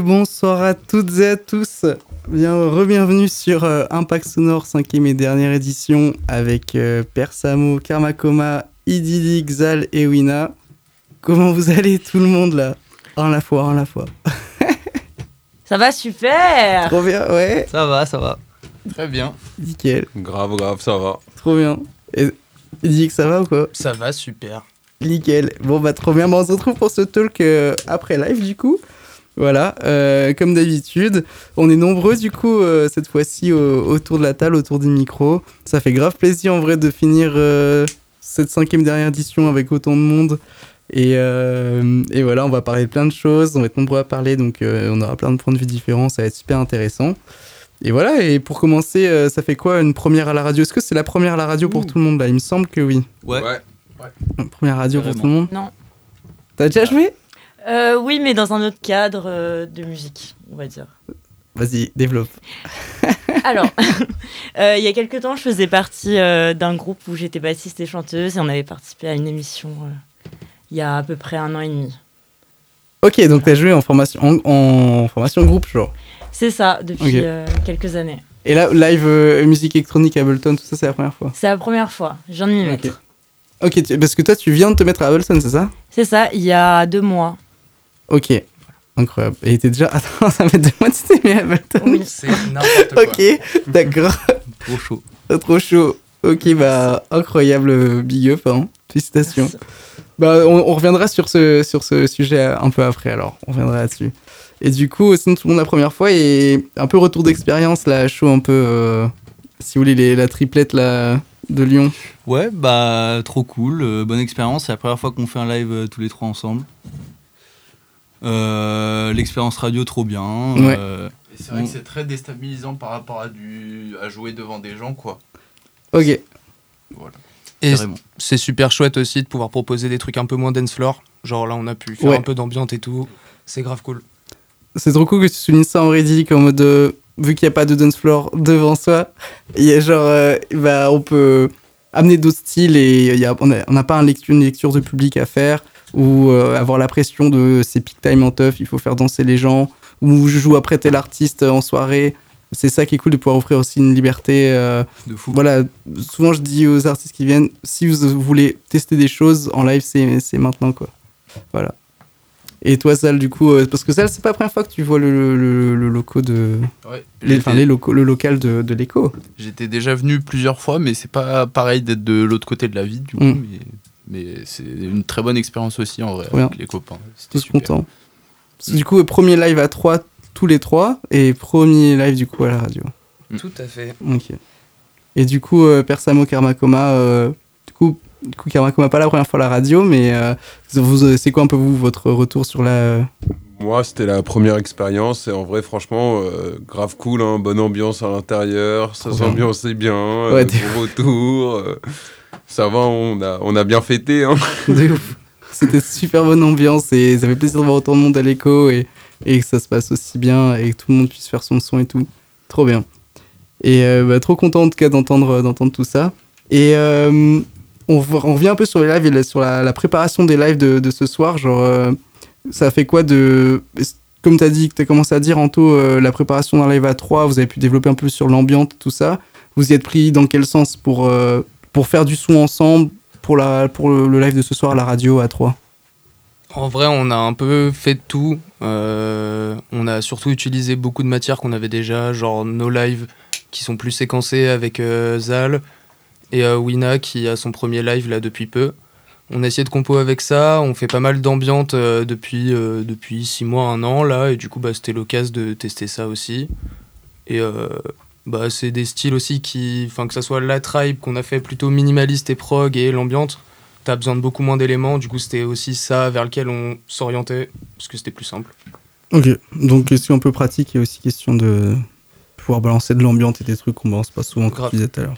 Bonsoir à toutes et à tous. Bienvenue sur Impact Sonore, 5e et dernière édition avec Persamo, Karmakoma, Idili, Xal et Wina. Comment vous allez tout le monde là? Un à la fois. Ça va super. Trop bien, ouais. Ça va. Très bien. Nickel. Grave, ça va. Trop bien. Et Idili, ça va ou quoi? Ça va, super. Nickel. Bon bah trop bien. On se retrouve pour ce talk après live du coup. Voilà, comme d'habitude, on est nombreux du coup cette fois-ci autour de la table, autour du micro. Ça fait grave plaisir en vrai de finir cette 5e dernière édition avec autant de monde. Et voilà, on va parler de plein de choses, on va être nombreux à parler, donc on aura plein de points de vue différents, ça va être super intéressant. Et voilà, et pour commencer, ça fait quoi une première à la radio? Est-ce que c'est la première à la radio pour tout le monde là? Il me semble que oui. Ouais. Une première radio pour tout le monde? Non. T'as déjà joué? Oui, mais dans un autre cadre de musique, on va dire. Vas-y, développe. Alors, il y a quelques temps, je faisais partie d'un groupe où j'étais bassiste et chanteuse et on avait participé à une émission il y a à peu près 1 an et demi. Ok, donc t'as joué en formation groupe, genre. C'est ça, depuis Okay. quelques années. Et là, live musique électronique à Ableton, tout ça, c'est la première fois? C'est la première fois, je viens de m'y mettre. Ok, parce que toi, tu viens de te mettre à Ableton, c'est ça? C'est ça, il y a 2 mois. Ok, incroyable. Et t'es déjà... Attends, ça fait 2 mois que tu t'es mis à Ableton? Oui. C'est n'importe quoi. Ok, d'accord. Trop chaud. Trop chaud. Ok, bah, incroyable, big up, hein. Félicitations. Merci. Bah, on reviendra sur ce sujet un peu après, alors. On reviendra là-dessus. Et du coup, sinon, tout le monde la première fois, et un peu retour d'expérience, là, chaud un peu, si vous voulez, la triplette, là, de Lyon. Ouais, bah trop cool, bonne expérience. C'est la première fois qu'on fait un live tous les trois ensemble. L'expérience radio, trop bien. Ouais. Et c'est vrai que c'est très déstabilisant par rapport à jouer devant des gens, quoi. Ok. Voilà. Et Carrément. c'est super chouette aussi de pouvoir proposer des trucs un peu moins dance floor. Genre là, on a pu faire un peu d'ambiance et tout. C'est grave cool. C'est trop cool que tu soulignes ça en Reddit, en mode, vu qu'il n'y a pas de dance floor devant soi, il y a genre, on peut amener d'autres styles et on n'a pas une lecture de public à faire ou avoir la pression de c'est peak time en teuf, il faut faire danser les gens, ou je joue après tel artiste en soirée. C'est ça qui est cool de pouvoir offrir aussi une liberté. De fou. Voilà, souvent je dis aux artistes qui viennent, si vous voulez tester des choses en live, c'est maintenant quoi. Voilà. Et toi, Sal, du coup, parce que Sal, c'est pas la première fois que tu vois le local de. Ouais. Le local de l'écho. J'étais déjà venu plusieurs fois, mais c'est pas pareil d'être de l'autre côté de la ville, du coup. Mais c'est une très bonne expérience aussi, en vrai, Ouais. avec les copains. C'était Tous super. contents. Parce que, du coup, premier live à 3, tous les 3, et premier live, du coup, à la radio. Tout à fait. Ok. Et du coup, Persamo, Karmakoma, du coup, Karmakoma, pas la première fois à la radio, mais c'est quoi un peu votre retour sur la. Moi, c'était la première expérience et en vrai, franchement, grave cool, hein, bonne ambiance à l'intérieur, ça s'ambiançait bien, Ouais, bon retour, ça va, on a bien fêté. Hein. De ouf. C'était super bonne ambiance et ça fait plaisir de voir autant de monde à l'écho et que ça se passe aussi bien et que tout le monde puisse faire son son et tout. Trop bien. Et trop content en tout cas d'entendre tout ça. Et on revient un peu sur les lives et sur la préparation des lives de ce soir. Genre, ça fait quoi de... Comme tu as dit, que tu as commencé à dire, Anto, la préparation d'un live à 3, vous avez pu développer un peu sur l'ambiance, tout ça. Vous y êtes pris dans quel sens pour faire du son ensemble pour le live de ce soir à la radio à 3? En vrai, on a un peu fait de tout. On a surtout utilisé beaucoup de matières qu'on avait déjà, genre nos lives qui sont plus séquencés avec Zal et Wina qui a son premier live là depuis peu. On a essayé de compo avec ça, on fait pas mal d'ambiance depuis 6 mois, 1 an là, et du coup c'était l'occasion de tester ça aussi. Et c'est des styles aussi que ça soit la tribe qu'on a fait plutôt minimaliste et prog et l'ambiance, t'as besoin de beaucoup moins d'éléments, du coup c'était aussi ça vers lequel on s'orientait, parce que c'était plus simple. Ok, donc question un peu pratique et aussi question de pouvoir balancer de l'ambiance et des trucs qu'on balance pas souvent, comme tu disais tout à l'heure.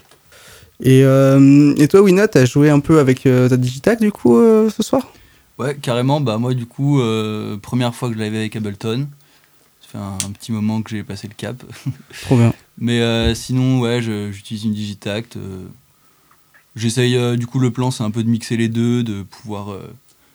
Et toi, Wina, t'as joué un peu avec ta Digitac du coup ce soir? Ouais, carrément. Bah moi, du coup, première fois que je l'avais avec Ableton. Ça fait un petit moment que j'ai passé le cap. Trop bien. Mais sinon, ouais, j'utilise une Digitact. J'essaye, du coup, le plan, c'est un peu de mixer les deux, de pouvoir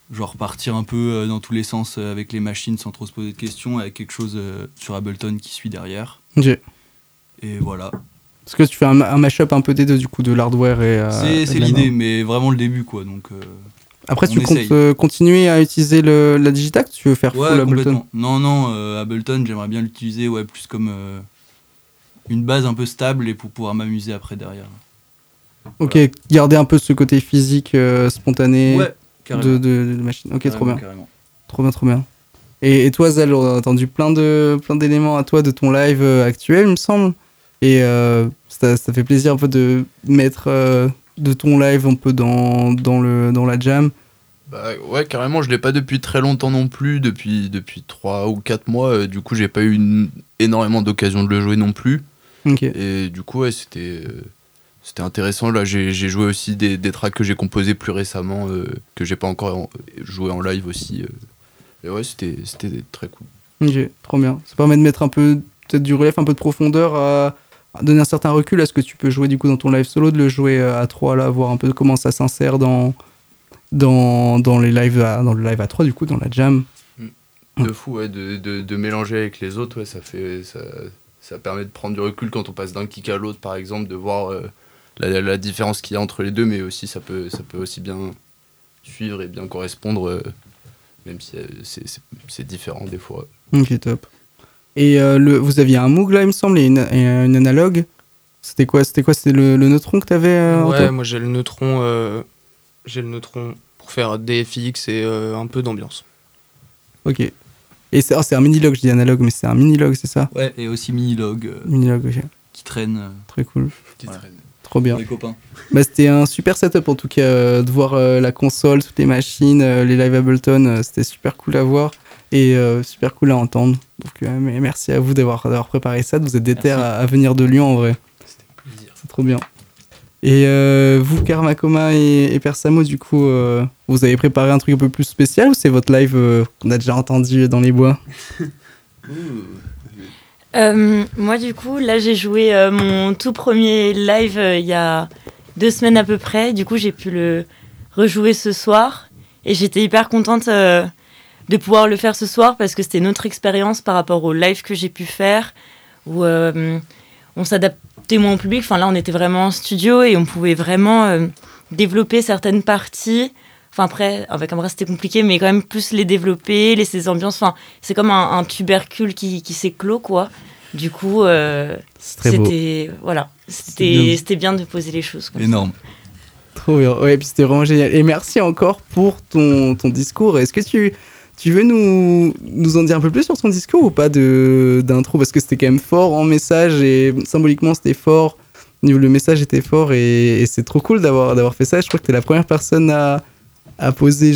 genre partir un peu dans tous les sens avec les machines sans trop se poser de questions, avec quelque chose sur Ableton qui suit derrière. Ok. Et voilà. Parce que tu fais un mash-up un peu des deux, du coup, de l'hardware et... C'est l'idée, mais vraiment le début, quoi. Donc, après, tu essaye. comptes continuer à utiliser la Digitact ou tu veux faire full Ableton? Complètement. Non, Ableton, j'aimerais bien l'utiliser plus comme une base un peu stable et pour pouvoir m'amuser après derrière. Ok, Voilà. garder un peu ce côté physique spontané carrément. de machine. Ok, trop bien. Carrément. Trop bien, trop bien. Et toi, Zal, on a entendu plein d'éléments à toi de ton live actuel, il me semble. Et ça fait plaisir un peu de mettre de ton live un peu dans la jam. Bah ouais, carrément, je l'ai pas depuis très longtemps non plus, depuis 3 ou 4 mois. Du coup, j'ai pas eu énormément d'occasion de le jouer non plus. Ok. Et du coup, ouais, c'était intéressant. Là, j'ai joué aussi des tracks que j'ai composés plus récemment, que j'ai pas encore joué en live aussi. Et ouais, c'était très cool. Ok, trop bien. Ça permet de mettre un peu, peut-être du relief, un peu de profondeur, à donner un certain recul à ce que tu peux jouer du coup dans ton live solo, de le jouer à 3, là, voir un peu comment ça s'insère dans les lives dans le live à 3, du coup, dans la jam. De fou, ouais, de mélanger avec les autres, ouais, ça permet de prendre du recul quand on passe d'un kick à l'autre, par exemple, de voir la différence qu'il y a entre les deux, mais aussi ça peut aussi bien suivre et bien correspondre, même si c'est différent des fois. Ok, top. Et vous aviez un Moog là, il me semble, et une analogue. C'était quoi? C'était le Neutron que t'avais Ouais, moi j'ai le Neutron pour faire des FX et un peu d'ambiance. Ok. Et c'est un mini-log, je dis analogue, mais c'est un mini-log, c'est ça? Ouais, et aussi Minilog Mini-log, ok. qui traîne Très cool. Voilà. Trop bien. pour les copains. Bah, c'était un super setup en tout cas, de voir la console, toutes les machines, les live Ableton, c'était super cool à voir et super cool à entendre. Donc mais merci à vous d'avoir préparé ça, de vous êtes déter à venir de Lyon en vrai. C'était plaisir. C'est trop bien. Et vous, Karmakoma et Persamo, du coup, vous avez préparé un truc un peu plus spécial ou c'est votre live qu'on a déjà entendu dans les bois? Moi, du coup, là, j'ai joué mon tout premier live il y a 2 semaines à peu près. Du coup, j'ai pu le rejouer ce soir. Et j'étais hyper contente de pouvoir le faire ce soir parce que c'était une autre expérience par rapport au live que j'ai pu faire où on s'adaptait moins au public. Enfin, là, on était vraiment en studio et on pouvait vraiment développer certaines parties. Enfin, après, avec un bras, c'était compliqué, mais quand même plus les développer, laisser les ambiances. Enfin, c'est comme un tubercule qui s'éclot, quoi. Du coup, c'était bien de poser les choses comme Énorme. Trop bien. Ouais, et puis c'était vraiment génial. Et merci encore pour ton discours. Est-ce que tu veux nous en dire un peu plus sur ton discours ou pas d'intro? Parce que c'était quand même fort en message et symboliquement c'était fort. Le message était fort et c'est trop cool d'avoir fait ça. Je crois que t'es la première personne à poser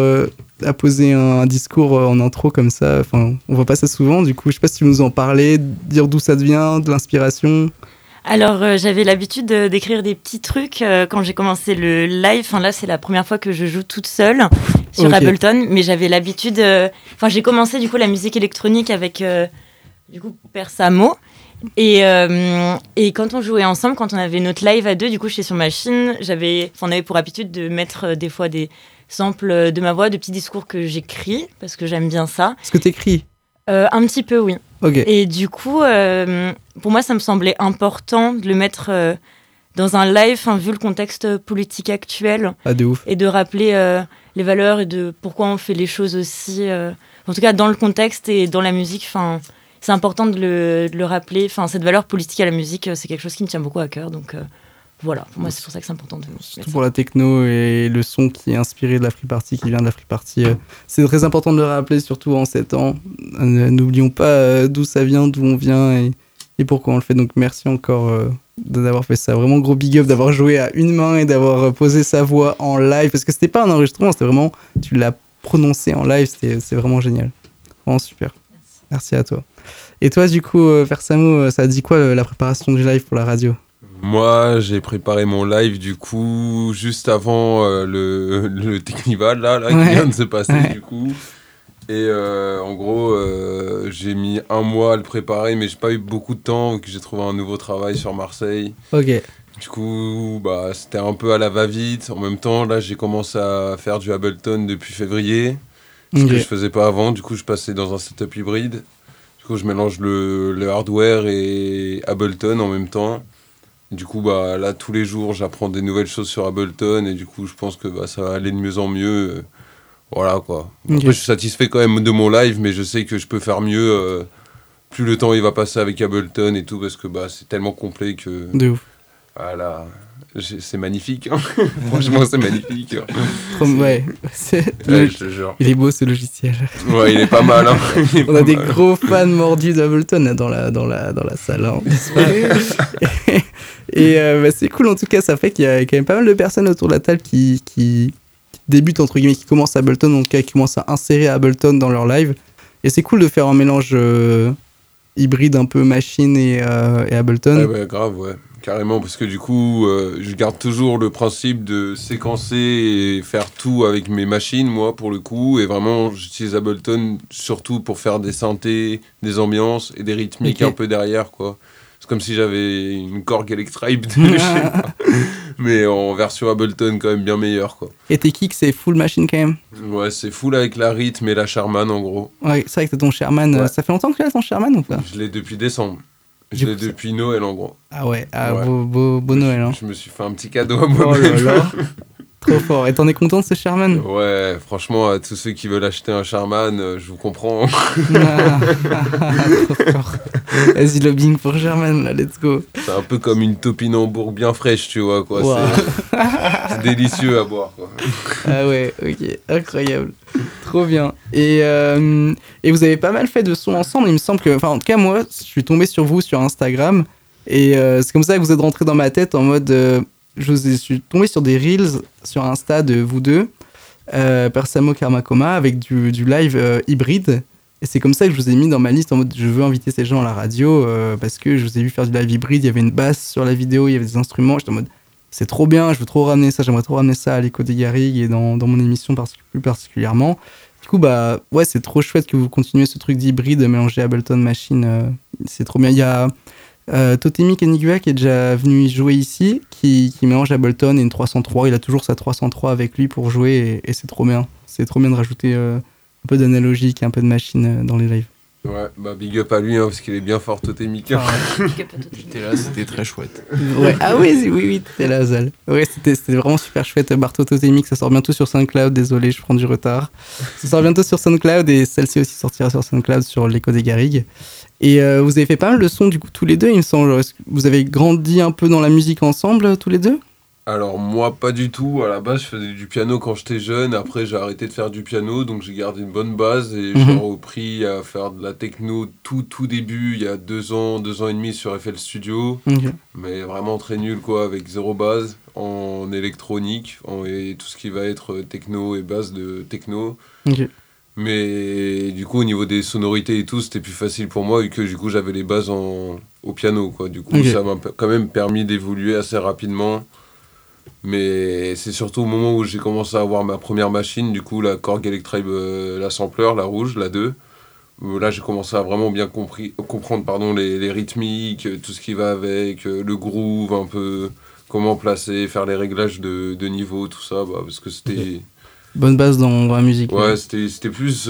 un discours en intro comme ça. Enfin, on voit pas ça souvent. Du coup, je sais pas si tu veux nous en parler, dire d'où ça vient, de l'inspiration. Alors, j'avais l'habitude d'écrire des petits trucs quand j'ai commencé le live. Enfin, là, c'est la première fois que je joue toute seule sur Ableton, mais j'avais l'habitude. Enfin, j'ai commencé du coup la musique électronique avec du coup Persamo. Et quand on jouait ensemble, quand on avait notre live à deux, du coup, j'étais sur machine. On avait pour habitude de mettre des fois des samples de ma voix, de petits discours que j'écris parce que j'aime bien ça. Est-ce que t'écris? Un petit peu, oui. Okay. Et du coup, pour moi, ça me semblait important de le mettre dans un live, vu le contexte politique actuel. Ah, de ouf. Et de rappeler les valeurs et de pourquoi on fait les choses aussi. En tout cas, dans le contexte et dans la musique, c'est important de le rappeler. Cette valeur politique à la musique, c'est quelque chose qui me tient beaucoup à cœur. Donc voilà, pour moi, c'est pour ça que c'est important de surtout pour la techno et le son qui est inspiré de la Free Party, qui vient de la Free Party. C'est très important de le rappeler, surtout en 7 ans. N'oublions pas d'où ça vient, d'où on vient et pourquoi on le fait. Donc merci encore d'avoir fait ça. Vraiment gros big up, d'avoir joué à une main et d'avoir posé sa voix en live. Parce que c'était pas un enregistrement, c'était vraiment... Tu l'as prononcé en live, c'est vraiment génial. Vraiment super. Merci à toi. Et toi, du coup, Persamo, ça a dit quoi la préparation du live pour la radio ? Moi, j'ai préparé mon live du coup juste avant le Technival là qui vient de se passer du coup. Et en gros, j'ai mis 1 mois à le préparer, mais j'ai pas eu beaucoup de temps, donc j'ai trouvé un nouveau travail sur Marseille. Ok. Du coup, bah, c'était un peu à la va-vite. En même temps, là, j'ai commencé à faire du Ableton depuis février, ce que je faisais pas avant. Du coup, je passais dans un setup hybride. Du coup, je mélange le hardware et Ableton en même temps. Du coup, bah, là, tous les jours, j'apprends des nouvelles choses sur Ableton et du coup, je pense que bah, ça va aller de mieux en mieux. Voilà, quoi. Après, je suis satisfait quand même de mon live, mais je sais que je peux faire mieux plus le temps il va passer avec Ableton et tout, parce que bah, c'est tellement complet que... De ouf. Voilà, c'est magnifique. Hein. Franchement, c'est magnifique. Ouais, Je te jure. il est beau ce logiciel. Ouais, il est pas mal. Hein. On a des gros fans mordus d'Ableton là, dans la salle. Hein, et bah, c'est cool en tout cas, ça fait qu'il y a quand même pas mal de personnes autour de la table qui débutent entre guillemets, qui commencent Ableton, donc qui commencent à insérer Ableton dans leur live. Et c'est cool de faire un mélange hybride un peu machine et Ableton. Ouais, grave, ouais. Carrément, parce que du coup, je garde toujours le principe de séquencer et faire tout avec mes machines, moi, pour le coup. Et vraiment, j'utilise Ableton surtout pour faire des synthés, des ambiances et des rythmiques un peu derrière, quoi. C'est comme si j'avais une Korg Electribe, mais en version Ableton quand même bien meilleure, quoi. Et tes kicks, c'est full machine quand même? Ouais, c'est full avec la rythme et la Sharman, en gros. Ouais, c'est vrai que t'as ton Sherman. Ouais. Ça fait longtemps que tu as ton Sherman ou pas? Je l'ai depuis décembre. Je l'ai depuis Noël, en gros. Ah ouais, Ouais. beau Noël. Hein. Je me suis fait un petit cadeau à moi-même. Oh là là. Trop fort. Et t'en es content de ce Sherman? Ouais, franchement, à tous ceux qui veulent acheter un Sharman, je vous comprends. Trop fort. Vas-y, lobbying pour Sherman, là, let's go. C'est un peu comme une topinambour bien fraîche, tu vois, quoi. Wow. C'est délicieux à boire, quoi. Ah ouais, ok, incroyable. Trop bien. Et vous avez pas mal fait de sons ensemble, il me semble que... Enfin, en tout cas, moi, je suis tombé sur vous sur Instagram, et c'est comme ça que vous êtes rentré dans ma tête en mode... je suis tombé sur des reels sur Insta de vous deux, Persamo Karmakoma, avec du live hybride. Et c'est comme ça que je vous ai mis dans ma liste en mode je veux inviter ces gens à la radio parce que je vous ai vu faire du live hybride, il y avait une basse sur la vidéo, il y avait des instruments, j'étais en mode c'est trop bien, je veux trop ramener ça, j'aimerais trop ramener ça à l'Écho des Garrigues et dans mon émission plus particulièrement. Du coup, bah ouais, c'est trop chouette que vous continuez ce truc d'hybride, mélanger Ableton Machine, c'est trop bien. Il y a Totemic Enigua qui est déjà venu jouer ici, qui mélange Ableton et une 303, il a toujours sa 303 avec lui pour jouer et c'est trop bien. C'est trop bien de rajouter un peu d'analogique et un peu de machine dans les lives. Ouais, bah big up à lui, hein, parce qu'il est bien fort totémique. Hein. J'étais là, c'était très chouette. Ouais. Ah oui, t'étais là, Zal. Ouais, c'était vraiment super chouette. Barto Totémique, ça sort bientôt sur SoundCloud, désolé, je prends du retard. Ça sort bientôt sur SoundCloud et celle-ci aussi sortira sur SoundCloud sur l'Écho des Garrigues. Et vous avez fait pas mal de sons du coup tous les deux, il me semble. Est-ce que vous avez grandi un peu dans la musique ensemble tous les deux? Alors moi pas du tout, à la base je faisais du piano quand j'étais jeune, après j'ai arrêté de faire du piano, donc j'ai gardé une bonne base et j'ai repris à faire de la techno tout début, il y a 2 ans et demi sur FL Studio, mais vraiment très nul quoi, avec zéro base en électronique et tout ce qui va être techno et base de techno. Mais du coup au niveau des sonorités et tout c'était plus facile pour moi vu que du coup j'avais les bases au piano quoi, du coup ça m'a quand même permis d'évoluer assez rapidement. Mais c'est surtout au moment où j'ai commencé à avoir ma première machine, du coup la Korg Electribe, la sampler, la rouge, la 2. Là j'ai commencé à vraiment bien comprendre les rythmiques, tout ce qui va avec, le groove un peu, comment placer, faire les réglages de niveau, tout ça, bah, parce que c'était... Bonne base dans la musique. Ouais, c'était plus...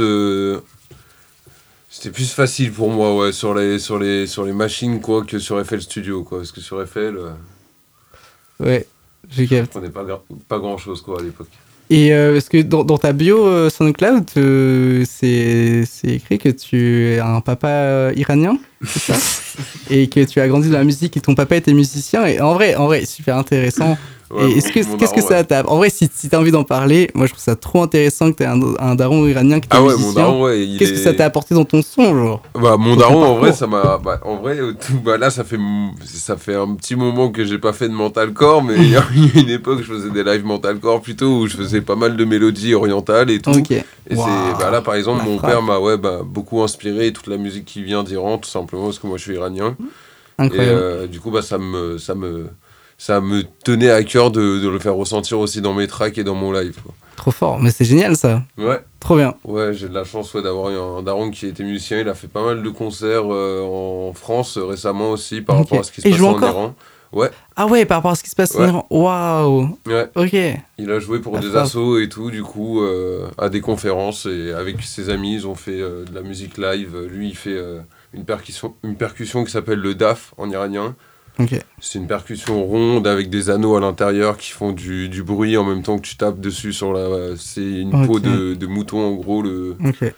C'était plus facile pour moi ouais, sur les machines quoi, que sur FL Studio, quoi, parce que sur FL... Ouais. Je prenais pas grand chose quoi à l'époque. Et est-ce que dans ta bio SoundCloud, c'est écrit que tu es un papa iranien, c'est ça? Et que tu as grandi dans la musique et ton papa était musicien. Et en vrai, super intéressant. Ouais, et qu'est-ce que ça t'a... En vrai, si t'as envie d'en parler, moi je trouve ça trop intéressant que t'aies un daron iranien qui était musicien. Mon daron, ouais, qu'est-ce que ça t'a apporté dans ton son, genre? Bah, mon daron, en vrai, ça m'a... Bah, en vrai, là, ça fait un petit moment que j'ai pas fait de metalcore, mais il y a une époque, je faisais des lives metalcore plutôt, où je faisais pas mal de mélodies orientales et tout. Okay. Et c'est... Là, par exemple, mon père m'a beaucoup inspiré, toute la musique qui vient d'Iran, tout simplement, parce que moi, je suis iranien. Incroyable. Et du coup, ça me tenait à cœur de le faire ressentir aussi dans mes tracks et dans mon live, quoi. Trop fort, mais c'est génial ça. Ouais. Trop bien. Ouais, j'ai de la chance d'avoir eu un daron qui était musicien. Il a fait pas mal de concerts en France récemment aussi par rapport à ce qui se passe en Iran. Ouais. Ah ouais, par rapport à ce qui se passe en Ouais. Iran. Waouh. Ouais. Ok. Il a joué pour Ah, des fort. assos et tout, du coup, à des conférences. Et avec ses amis, ils ont fait de la musique live. Lui, il fait une percussion qui s'appelle le daf en iranien. Ok. C'est une percussion ronde avec des anneaux à l'intérieur qui font du bruit en même temps que tu tapes dessus sur la. C'est une Ok. peau de mouton, en gros, Ok. le truc.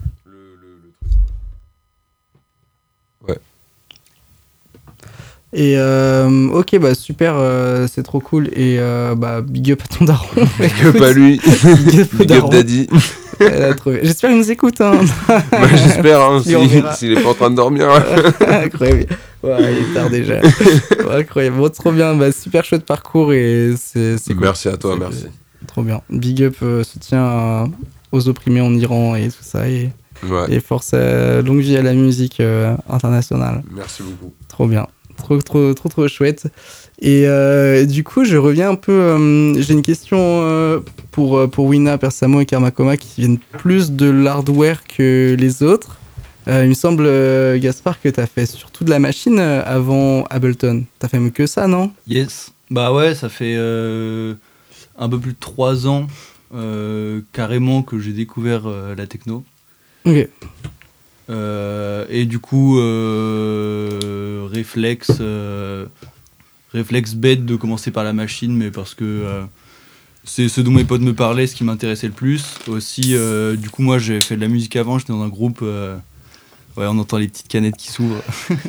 Et ok, bah super, c'est trop cool. Et bah big up à ton daron. Que pas lui. Big up au Big up daron. daddy. Elle a trouvé. J'espère qu'il nous écoute. Hein. Bah, j'espère, hein, Et on verra. s'il est pas en train de dormir. Incroyable. Ouais, il est tard déjà. Ouais, incroyable. Bon, trop bien. Bah, super chouette parcours et c'est cool. Merci à toi, C'est- merci. Trop bien. Big up, soutien aux opprimés en Iran et tout ça. Et Ouais, force, longue vie à la musique internationale. merci beaucoup. Trop bien. Trop chouette. Et du coup, je reviens un peu. J'ai une question pour Wina, Persamo et Karmakoma qui viennent plus de l'hardware que les autres. Il me semble, Gaspard, que t'as fait surtout de la machine avant Ableton. T'as fait que ça, non? Yes. Bah ouais, ça fait un peu plus de 3 ans carrément que j'ai découvert la techno. Ok. Et du coup, réflexe bête de commencer par la machine, mais parce que c'est ce dont mes potes me parlaient, ce qui m'intéressait le plus. Aussi, du coup, moi j'ai fait de la musique avant, j'étais dans un groupe. Ouais, on entend les petites canettes qui s'ouvrent.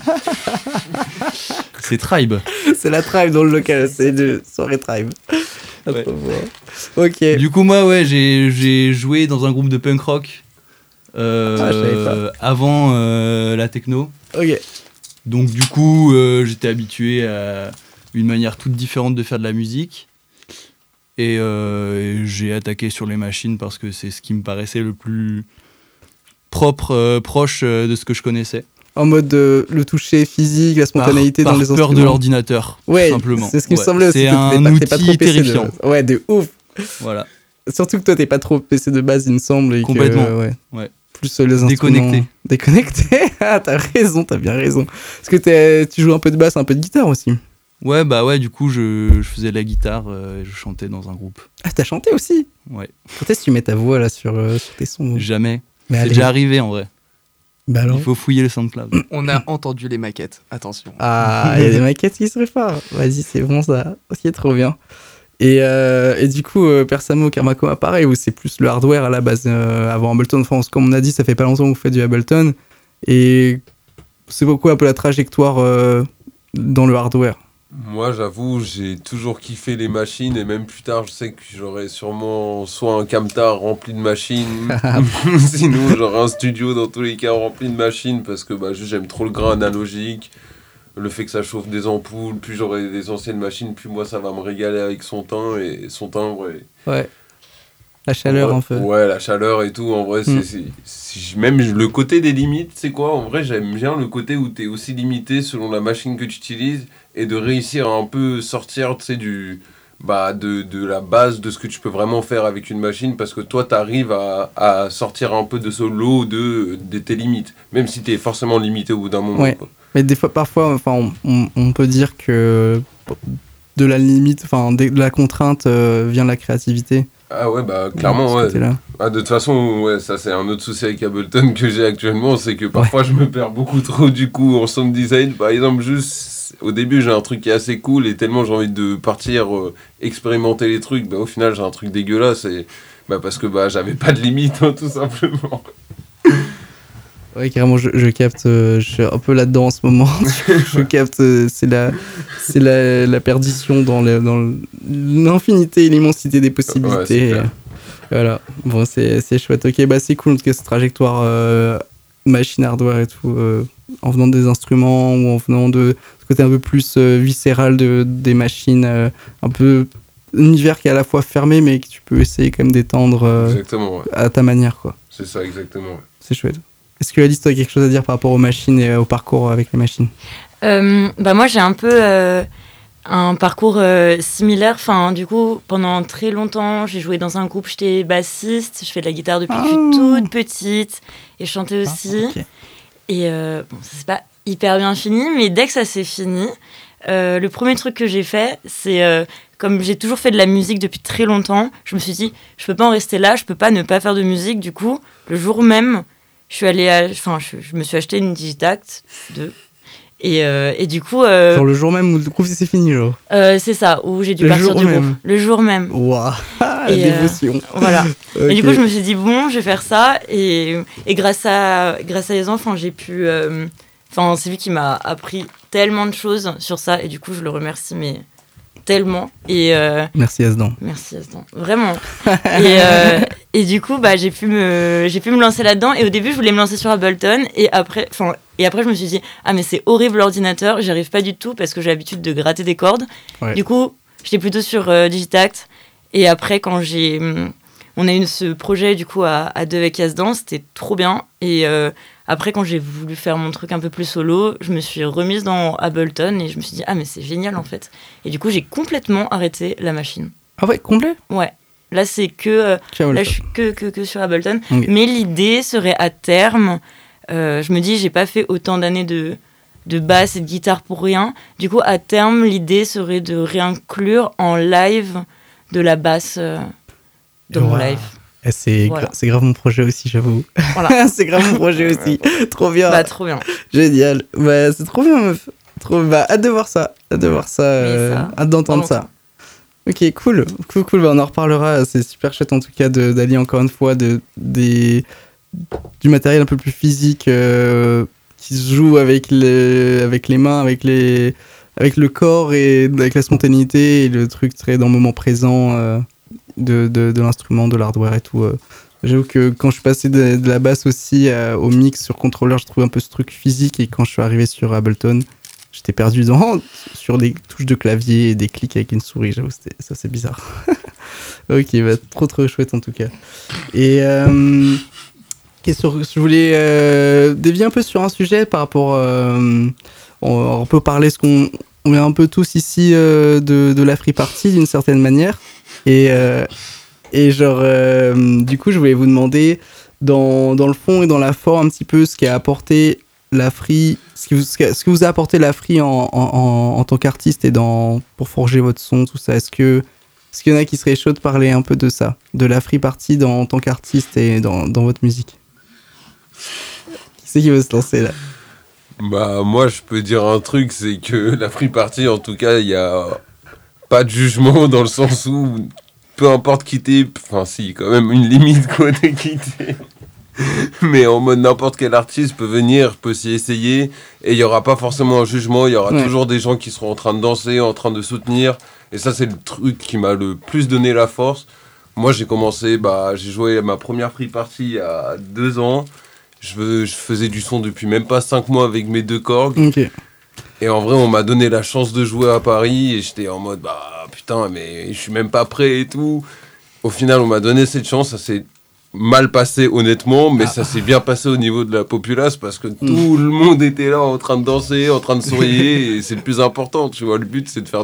C'est Tribe. C'est la tribe dans le local, c'est de soirée tribe. Ouais. Ok. Du coup, moi, ouais, j'ai joué dans un groupe de punk rock je savais pas. avant la techno. Ok. Donc du coup, j'étais habitué à une manière toute différente de faire de la musique. Et j'ai attaqué sur les machines parce que c'est ce qui me paraissait le plus proche de ce que je connaissais. En mode le toucher physique, la spontanéité Par dans les peur instruments. de l'ordinateur, Ouais, tout simplement. c'est ce qui me Ouais. semblait aussi. C'est que un t'es pas trop outil PC terrifiant. Ouais, de ouf. Voilà. Surtout que toi, t'es pas trop PC de base, il me semble. Et Complètement. Que, Ouais. Plus les instruments. Déconnecté. Déconnecté. Ah, t'as raison, t'as bien raison. Parce que tu joues un peu de basse, un peu de guitare aussi. Ouais, bah ouais, du coup, je faisais de la guitare et je chantais dans un groupe. Ah, t'as chanté aussi. Ouais. Quand est-ce que tu mets ta voix là sur tes sons? Jamais. Mais C'est allez. déjà arrivé en vrai. Bah alors. Il faut fouiller le SoundCloud. On a entendu les maquettes, attention. Ah, il y a des maquettes qui se préparent. Vas-y, c'est bon ça. Ok, trop bien. Et du coup, Persamo, Karmakoma, pareil, où c'est plus le hardware à la base avant Ableton. Enfin, comme on a dit, ça fait pas longtemps que vous faites du Ableton. Et c'est beaucoup un peu la trajectoire dans le hardware. Moi, j'avoue, j'ai toujours kiffé les machines et même plus tard, je sais que j'aurais sûrement soit un camtar rempli de machines, sinon j'aurais un studio dans tous les cas rempli de machines parce que juste, j'aime trop le grain analogique, le fait que ça chauffe des ampoules, plus j'aurai des anciennes machines, plus moi ça va me régaler avec son timbre et son timbre. Ouais. La chaleur Ouais, un peu. Ouais, la chaleur et tout, en vrai, même le côté des limites, c'est quoi? En vrai, j'aime bien le côté où t'es aussi limité selon la machine que tu utilises et de réussir à un peu sortir, tu sais, de la base de ce que tu peux vraiment faire avec une machine parce que toi, t'arrives à sortir un peu de ce lot de tes limites, même si t'es forcément limité au bout d'un moment. Ouais. Quoi. Mais des fois, parfois, enfin, on peut dire que de la limite, enfin, de la contrainte vient la créativité. Ah ouais, clairement, De ce ouais. côté-là. Ah, de toute façon, ouais, ça c'est un autre souci avec Ableton que j'ai actuellement, c'est que parfois je me perds beaucoup trop du coup en sound design. Par exemple, juste au début j'ai un truc qui est assez cool et tellement j'ai envie de partir expérimenter les trucs, au final j'ai un truc dégueulasse et parce que j'avais pas de limite hein, tout simplement. Ouais, carrément, je capte, je suis un peu là-dedans en ce moment. Je capte, c'est la perdition dans l'infinité et l'immensité des possibilités. Ouais, c'est clair. Voilà, bon, c'est chouette. Ok, c'est cool en tout cas cette trajectoire machine, hardware et tout, en venant des instruments ou en venant de ce côté un peu plus viscéral des machines, un peu univers qui est à la fois fermé mais que tu peux essayer quand même d'étendre Exactement, ouais. à ta manière, quoi. C'est ça, exactement. Ouais. C'est chouette. Est-ce que Alice, tu as quelque chose à dire par rapport aux machines et au parcours avec les machines? Moi, j'ai un peu un parcours similaire. Enfin, du coup, pendant très longtemps, j'ai joué dans un groupe, j'étais bassiste, je fais de la guitare depuis que je suis toute petite et je chantais aussi. Ok. Et ça s'est pas hyper bien fini, mais dès que ça s'est fini, le premier truc que j'ai fait, c'est comme j'ai toujours fait de la musique depuis très longtemps, je me suis dit, je peux pas en rester là, je peux pas ne pas faire de musique. Du coup, le jour même, je me suis acheté une Digitact 2. Et du coup... Genre le jour même où le groupe c'est fini, genre. C'est ça, où j'ai dû partir du groupe. Le jour même. Waouh, la dévotion. Voilà. Okay. Et du coup, je me suis dit, bon, je vais faire ça. Et grâce à les enfants, j'ai pu... c'est lui qui m'a appris tellement de choses sur ça. Et du coup, je le remercie, mais tellement. Merci Asdan. Merci Asdan, vraiment. Et du coup, j'ai pu me lancer là-dedans. Et au début, je voulais me lancer sur Ableton. Et après, je me suis dit, ah mais c'est horrible l'ordinateur, j'y arrive pas du tout parce que j'ai l'habitude de gratter des cordes. Ouais. Du coup, j'étais plutôt sur Digitact. Et après, quand on a eu ce projet du coup à deux avec Asdan, c'était trop bien. Et après, quand j'ai voulu faire mon truc un peu plus solo, je me suis remise dans Ableton et je me suis dit, ah mais c'est génial en fait. Et du coup, j'ai complètement arrêté la machine. Ah ouais, complet ? Ouais. Là, c'est que... là, je suis que sur Ableton. Okay. Mais l'idée serait à terme... je me dis, j'ai pas fait autant d'années de basse et de guitare pour rien. Du coup, à terme, l'idée serait de réinclure en live de la basse dans mon live. Et c'est grave mon projet aussi, j'avoue. Voilà. C'est grave mon projet aussi. Trop bien. Trop bien. Génial. C'est trop bien, meuf. Hâte de voir ça. Hâte d'entendre ça. Ok, cool. On en reparlera. C'est super chouette, en tout cas, d'allier encore une fois du matériel un peu plus physique qui se joue avec les mains, avec le corps et avec la spontanéité et le truc très dans le moment présent de l'instrument, de l'hardware et tout. J'avoue que quand je suis passé de la basse aussi au mix sur contrôleur, je trouve un peu ce truc physique, et quand je suis arrivé sur Ableton, j'étais perdu sur des touches de clavier et des clics avec une souris. J'avoue, ça c'est bizarre. Ok, trop chouette en tout cas. Et je voulais dévier un peu sur un sujet par rapport... on peut parler, on est un peu tous ici de la free party d'une certaine manière. Et genre, du coup, je voulais vous demander, dans le fond et dans la forme, un petit peu ce qu'a apporté la free, ce que vous a apporté la free en tant qu'artiste et pour forger votre son, tout ça. Est-ce qu'il y en a qui seraient chauds de parler un peu de ça, de la free party en tant qu'artiste et dans votre musique? Qui c'est qui veut se lancer là? Moi, je peux dire un truc, c'est que la free party, en tout cas, il y a pas de jugement dans le sens où peu importe qui t'es, enfin si, quand même une limite quoi de quitter. Mais en mode n'importe quel artiste peut venir, peut s'y essayer, et il n'y aura pas forcément un jugement, il y aura toujours des gens qui seront en train de danser, en train de soutenir, et ça c'est le truc qui m'a le plus donné la force. Moi j'ai commencé, j'ai joué ma première free party il y a 2 ans, je faisais du son depuis même pas 5 mois avec mes 2 cordes. Okay. Et en vrai, on m'a donné la chance de jouer à Paris et j'étais en mode, putain, mais je suis même pas prêt et tout. Au final, on m'a donné cette chance, ça s'est mal passé honnêtement, mais ça s'est bien passé au niveau de la populace parce que tout le monde était là en train de danser, en train de sourire et c'est le plus important, tu vois. Le but, c'est de faire